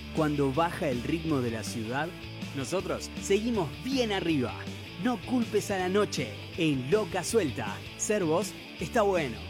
Cuando baja el ritmo de la ciudad, nosotros seguimos bien arriba. No culpes a la noche en Loca Suelta. Ser vos está bueno.